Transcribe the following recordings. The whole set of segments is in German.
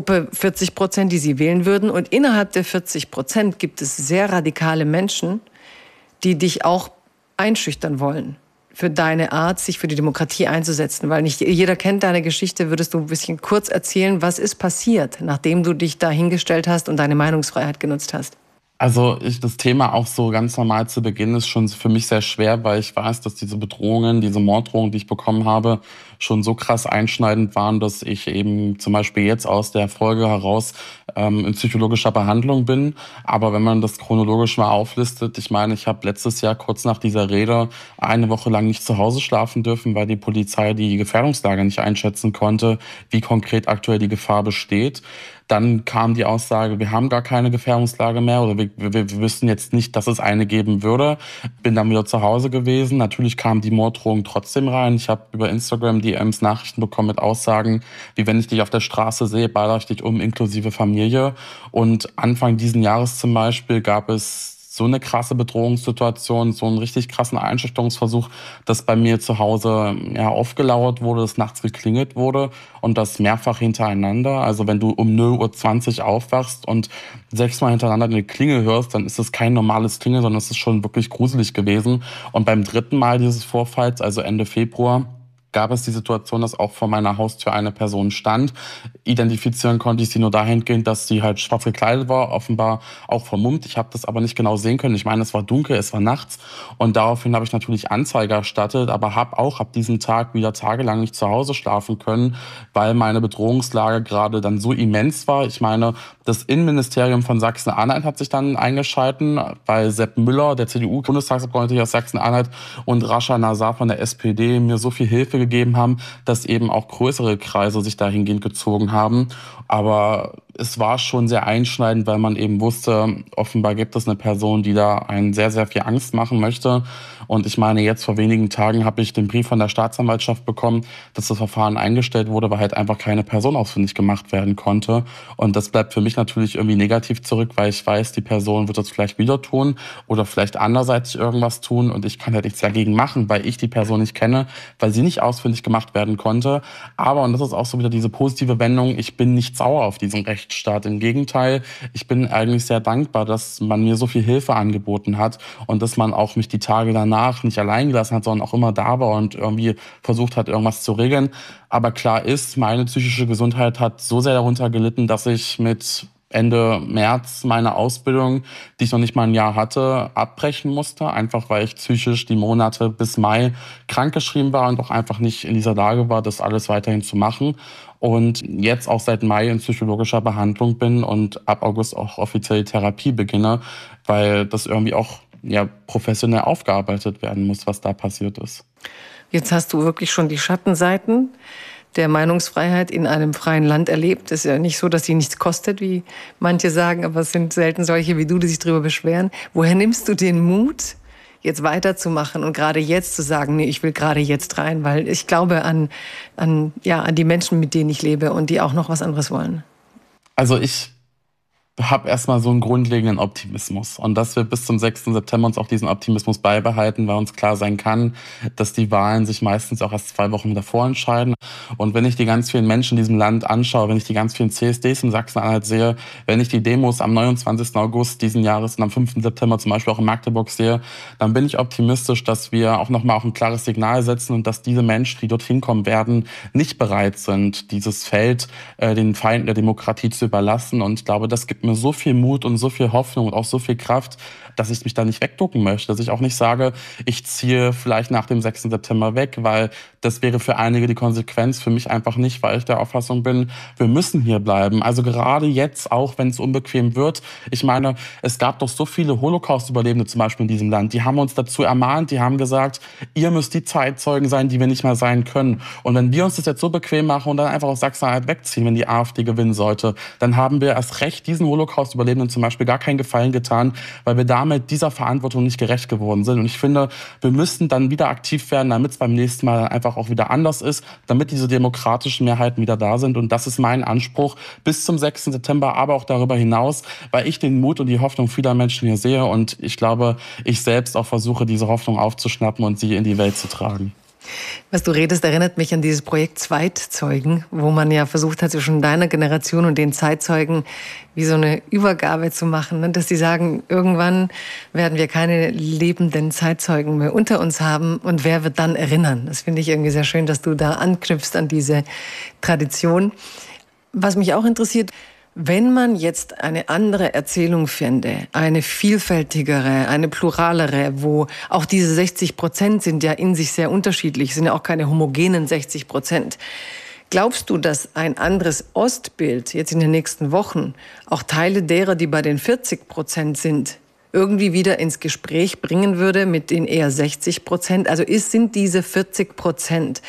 Gruppe 40%, die sie wählen würden. Und innerhalb der 40% gibt es sehr radikale Menschen, die dich auch einschüchtern wollen für deine Art, sich für die Demokratie einzusetzen. Weil nicht jeder kennt deine Geschichte. Würdest du ein bisschen kurz erzählen, was ist passiert, nachdem du dich da hingestellt hast und deine Meinungsfreiheit genutzt hast? Also das Thema auch so ganz normal zu Beginn ist schon für mich sehr schwer, weil ich weiß, dass diese Bedrohungen, diese Morddrohungen, die ich bekommen habe, schon so krass einschneidend waren, dass ich eben zum Beispiel jetzt aus der Folge heraus in psychologischer Behandlung bin. Aber wenn man das chronologisch mal auflistet, ich meine, ich habe letztes Jahr kurz nach dieser Rede eine Woche lang nicht zu Hause schlafen dürfen, weil die Polizei die Gefährdungslage nicht einschätzen konnte, wie konkret aktuell die Gefahr besteht. Dann kam die Aussage, wir haben gar keine Gefährdungslage mehr oder wir wüssten jetzt nicht, dass es eine geben würde. Bin dann wieder zu Hause gewesen. Natürlich kamen die Morddrohungen trotzdem rein. Ich habe über Instagram DMs Nachrichten bekommen mit Aussagen, wie wenn ich dich auf der Straße sehe, baller ich dich um, inklusive Familie. Und Anfang diesen Jahres zum Beispiel gab es so eine krasse Bedrohungssituation, so einen richtig krassen Einschüchterungsversuch, dass bei mir zu Hause aufgelauert wurde, dass nachts geklingelt wurde und das mehrfach hintereinander. Also wenn du um 0:20 Uhr aufwachst und 6-mal hintereinander eine Klingel hörst, dann ist das kein normales Klingeln, sondern es ist schon wirklich gruselig gewesen. Und beim 3. Mal dieses Vorfalls, also Ende Februar, gab es die Situation, dass auch vor meiner Haustür eine Person stand. Identifizieren konnte ich sie nur dahingehend, dass sie halt schwarz gekleidet war, offenbar auch vermummt. Ich habe das aber nicht genau sehen können. Ich meine, es war dunkel, es war nachts und daraufhin habe ich natürlich Anzeige erstattet, aber habe auch ab diesem Tag wieder tagelang nicht zu Hause schlafen können, weil meine Bedrohungslage gerade dann so immens war. Ich meine, das Innenministerium von Sachsen-Anhalt hat sich dann eingeschalten, weil Sepp Müller, der CDU-Bundestagsabgeordnete aus Sachsen-Anhalt, und Rascha Nazar von der SPD mir so viel Hilfe gegeben haben, dass eben auch größere Kreise sich dahingehend gezogen haben. Aber es war schon sehr einschneidend, weil man eben wusste, offenbar gibt es eine Person, die da einen sehr, sehr viel Angst machen möchte. Und ich meine, jetzt vor wenigen Tagen habe ich den Brief von der Staatsanwaltschaft bekommen, dass das Verfahren eingestellt wurde, weil halt einfach keine Person ausfindig gemacht werden konnte. Und das bleibt für mich natürlich irgendwie negativ zurück, weil ich weiß, die Person wird das vielleicht wieder tun oder vielleicht anderseitig irgendwas tun. Und ich kann halt nichts dagegen machen, weil ich die Person nicht kenne, weil sie nicht ausfindig gemacht werden konnte. Aber, und das ist auch so wieder diese positive Wendung, ich bin nicht sauer auf diesen Rechtsstaat. Im Gegenteil, ich bin eigentlich sehr dankbar, dass man mir so viel Hilfe angeboten hat und dass man auch mich die Tage danach nicht allein gelassen hat, sondern auch immer da war und irgendwie versucht hat, irgendwas zu regeln. Aber klar ist, meine psychische Gesundheit hat so sehr darunter gelitten, dass ich mit Ende März meine Ausbildung, die ich noch nicht mal ein Jahr hatte, abbrechen musste. Einfach weil ich psychisch die Monate bis Mai krankgeschrieben war und auch einfach nicht in dieser Lage war, das alles weiterhin zu machen. Und jetzt auch seit Mai in psychologischer Behandlung bin und ab August auch offiziell Therapie beginne, weil das irgendwie auch professionell aufgearbeitet werden muss, was da passiert ist. Jetzt hast du wirklich schon die Schattenseiten der Meinungsfreiheit in einem freien Land erlebt. Es ist ja nicht so, dass sie nichts kostet, wie manche sagen, aber es sind selten solche wie du, die sich darüber beschweren. Woher nimmst du den Mut, jetzt weiterzumachen und gerade jetzt zu sagen, nee, ich will gerade jetzt rein, weil ich glaube an die Menschen, mit denen ich lebe und die auch noch was anderes wollen? Also ich habe erstmal so einen grundlegenden Optimismus und dass wir bis zum 6. September uns auch diesen Optimismus beibehalten, weil uns klar sein kann, dass die Wahlen sich meistens auch erst 2 Wochen davor entscheiden. Und wenn ich die ganz vielen Menschen in diesem Land anschaue, wenn ich die ganz vielen CSDs in Sachsen-Anhalt sehe, wenn ich die Demos am 29. August diesen Jahres und am 5. September zum Beispiel auch in Magdeburg sehe, dann bin ich optimistisch, dass wir auch nochmal ein klares Signal setzen und dass diese Menschen, die dorthin kommen werden, nicht bereit sind, dieses Feld den Feinden der Demokratie zu überlassen. Und ich glaube, das gibt mir so viel Mut und so viel Hoffnung und auch so viel Kraft, dass ich mich da nicht wegducken möchte. Dass ich auch nicht sage, ich ziehe vielleicht nach dem 6. September weg, weil das wäre für einige die Konsequenz, für mich einfach nicht, weil ich der Auffassung bin, wir müssen hier bleiben. Also gerade jetzt, auch wenn es unbequem wird. Ich meine, es gab doch so viele Holocaust-Überlebende zum Beispiel in diesem Land. Die haben uns dazu ermahnt, die haben gesagt, ihr müsst die Zeitzeugen sein, die wir nicht mehr sein können. Und wenn wir uns das jetzt so bequem machen und dann einfach aus Sachsen-Anhalt wegziehen, wenn die AfD gewinnen sollte, dann haben wir erst recht diesen Holocaust-Überlebenden zum Beispiel gar keinen Gefallen getan, weil wir damit dieser Verantwortung nicht gerecht geworden sind. Und ich finde, wir müssen dann wieder aktiv werden, damit es beim nächsten Mal dann einfach auch wieder anders ist, damit diese demokratischen Mehrheiten wieder da sind. Und das ist mein Anspruch bis zum 6. September, aber auch darüber hinaus, weil ich den Mut und die Hoffnung vieler Menschen hier sehe und ich glaube, ich selbst auch versuche, diese Hoffnung aufzuschnappen und sie in die Welt zu tragen. Was du redest, erinnert mich an dieses Projekt Zweitzeugen, wo man ja versucht hat, zwischen deiner Generation und den Zeitzeugen wie so eine Übergabe zu machen, ne? Dass die sagen, irgendwann werden wir keine lebenden Zeitzeugen mehr unter uns haben und wer wird dann erinnern? Das finde ich irgendwie sehr schön, dass du da anknüpfst an diese Tradition. Was mich auch interessiert, wenn man jetzt eine andere Erzählung fände, eine vielfältigere, eine pluralere, wo auch diese 60% sind ja in sich sehr unterschiedlich, sind ja auch keine homogenen 60%. Glaubst du, dass ein anderes Ostbild jetzt in den nächsten Wochen auch Teile derer, die bei den 40% sind, irgendwie wieder ins Gespräch bringen würde mit den eher 60%? Also sind diese 40%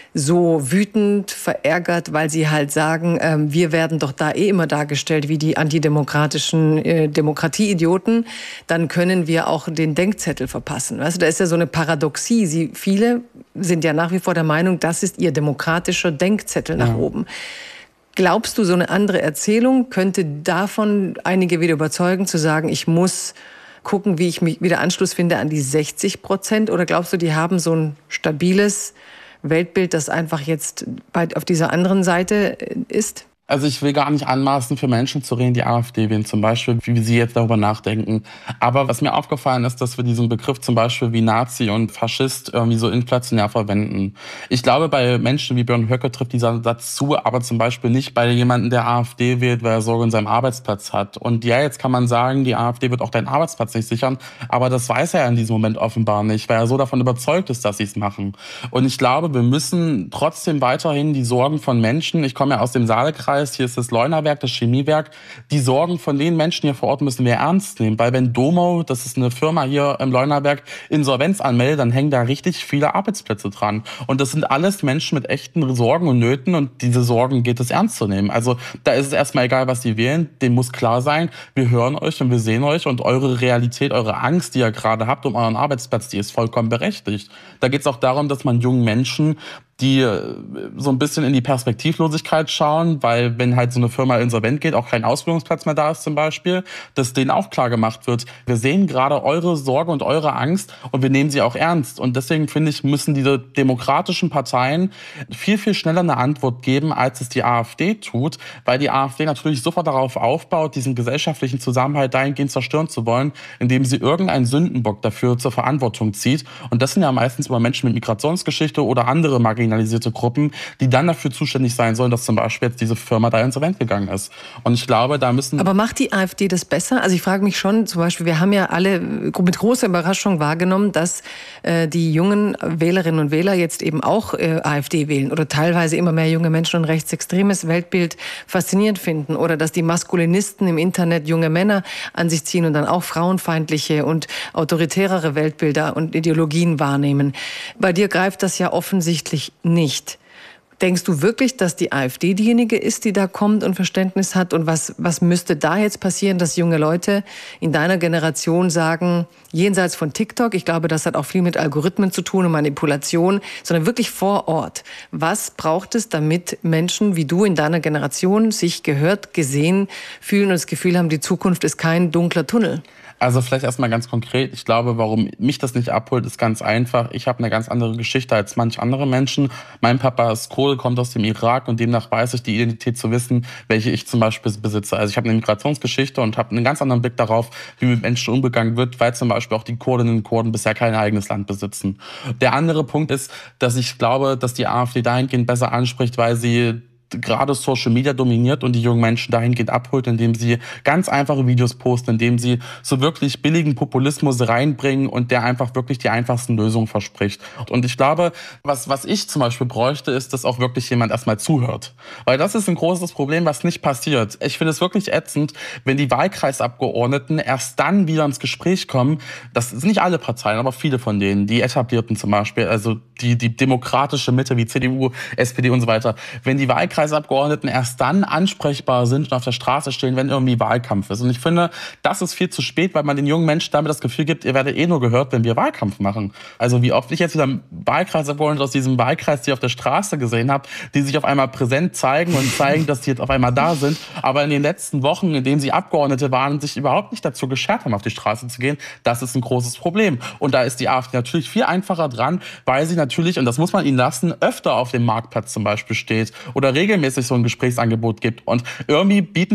so wütend, verärgert, weil sie halt sagen, wir werden doch da immer dargestellt wie die antidemokratischen Demokratieidioten, dann können wir auch den Denkzettel verpassen. Weißt du, da ist ja so eine Paradoxie. Viele sind ja nach wie vor der Meinung, das ist ihr demokratischer Denkzettel nach oben. Glaubst du, so eine andere Erzählung könnte davon einige wieder überzeugen, zu sagen, ich muss gucken, wie ich mich wieder Anschluss finde an die 60%? Oder glaubst du, die haben so ein stabiles Weltbild, das einfach jetzt auf dieser anderen Seite ist? Also ich will gar nicht anmaßen, für Menschen zu reden, die AfD wählen, zum Beispiel, wie sie jetzt darüber nachdenken. Aber was mir aufgefallen ist, dass wir diesen Begriff zum Beispiel wie Nazi und Faschist irgendwie so inflationär verwenden. Ich glaube, bei Menschen wie Björn Höcke trifft dieser Satz zu, aber zum Beispiel nicht bei jemandem, der AfD wählt, weil er Sorge in seinem Arbeitsplatz hat. Und ja, jetzt kann man sagen, die AfD wird auch deinen Arbeitsplatz nicht sichern, aber das weiß er in diesem Moment offenbar nicht, weil er so davon überzeugt ist, dass sie es machen. Und ich glaube, wir müssen trotzdem weiterhin die Sorgen von Menschen, ich komme ja aus dem Saalekreis, hier ist das Leunawerk, das Chemiewerk, die Sorgen von den Menschen hier vor Ort müssen wir ernst nehmen, weil wenn Domo, das ist eine Firma hier im Leunawerk, Insolvenz anmeldet, dann hängen da richtig viele Arbeitsplätze dran. Und das sind alles Menschen mit echten Sorgen und Nöten und diese Sorgen geht es ernst zu nehmen. Also da ist es erstmal egal, was sie wählen, dem muss klar sein, wir hören euch und wir sehen euch und eure Realität, eure Angst, die ihr gerade habt um euren Arbeitsplatz, die ist vollkommen berechtigt. Da geht es auch darum, dass man jungen Menschen, die so ein bisschen in die Perspektivlosigkeit schauen, weil wenn halt so eine Firma insolvent geht, auch kein Ausbildungsplatz mehr da ist zum Beispiel, dass denen auch klar gemacht wird, wir sehen gerade eure Sorge und eure Angst und wir nehmen sie auch ernst. Und deswegen finde ich, müssen diese demokratischen Parteien viel, viel schneller eine Antwort geben, als es die AfD tut, weil die AfD natürlich sofort darauf aufbaut, diesen gesellschaftlichen Zusammenhalt dahingehend zerstören zu wollen, indem sie irgendeinen Sündenbock dafür zur Verantwortung zieht. Und das sind ja meistens immer Menschen mit Migrationsgeschichte oder andere marginalisierte Gruppen, die dann dafür zuständig sein sollen, dass zum Beispiel jetzt diese Firma da insolvent gegangen ist. Und ich glaube, da müssen... Aber macht die AfD das besser? Also ich frage mich schon, zum Beispiel, wir haben ja alle mit großer Überraschung wahrgenommen, dass die jungen Wählerinnen und Wähler jetzt eben auch AfD wählen oder teilweise immer mehr junge Menschen ein rechtsextremes Weltbild faszinierend finden oder dass die Maskulinisten im Internet junge Männer an sich ziehen und dann auch frauenfeindliche und autoritärere Weltbilder und Ideologien wahrnehmen. Bei dir greift das ja offensichtlich nicht. Denkst du wirklich, dass die AfD diejenige ist, die da kommt und Verständnis hat? Und was müsste da jetzt passieren, dass junge Leute in deiner Generation sagen, jenseits von TikTok, ich glaube, das hat auch viel mit Algorithmen zu tun und Manipulation, sondern wirklich vor Ort. Was braucht es, damit Menschen wie du in deiner Generation sich gehört, gesehen fühlen und das Gefühl haben, die Zukunft ist kein dunkler Tunnel? Also vielleicht erstmal ganz konkret. Ich glaube, warum mich das nicht abholt, ist ganz einfach. Ich habe eine ganz andere Geschichte als manch andere Menschen. Mein Papa ist Kurde, kommt aus dem Irak und demnach weiß ich die Identität zu wissen, welche ich zum Beispiel besitze. Also ich habe eine Migrationsgeschichte und habe einen ganz anderen Blick darauf, wie mit Menschen umgegangen wird, weil zum Beispiel auch die Kurdinnen und Kurden bisher kein eigenes Land besitzen. Der andere Punkt ist, dass ich glaube, dass die AfD dahingehend besser anspricht, weil sie gerade Social Media dominiert und die jungen Menschen dahingehend abholt, indem sie ganz einfache Videos posten, indem sie so wirklich billigen Populismus reinbringen und der einfach wirklich die einfachsten Lösungen verspricht. Und ich glaube, was ich zum Beispiel bräuchte, ist, dass auch wirklich jemand erstmal zuhört. Weil das ist ein großes Problem, was nicht passiert. Ich finde es wirklich ätzend, wenn die Wahlkreisabgeordneten erst dann wieder ins Gespräch kommen. Das sind nicht alle Parteien, aber viele von denen, die etablierten zum Beispiel, also die demokratische Mitte wie CDU, SPD und so weiter. Wenn die Wahlkreisabgeordneten erst dann ansprechbar sind und auf der Straße stehen, wenn irgendwie Wahlkampf ist. Und ich finde, das ist viel zu spät, weil man den jungen Menschen damit das Gefühl gibt, ihr werdet eh nur gehört, wenn wir Wahlkampf machen. Also wie oft ich jetzt wieder Wahlkreisabgeordnete aus diesem Wahlkreis, die auf der Straße gesehen habe, die sich auf einmal präsent zeigen und zeigen, dass sie jetzt auf einmal da sind. Aber in den letzten Wochen, in denen sie Abgeordnete waren, sich überhaupt nicht dazu geschert haben, auf die Straße zu gehen, das ist ein großes Problem. Und da ist die AfD natürlich viel einfacher dran, weil sie natürlich, und das muss man ihnen lassen, öfter auf dem Marktplatz zum Beispiel steht oder regelmäßig so ein Gesprächsangebot gibt. Und irgendwie bieten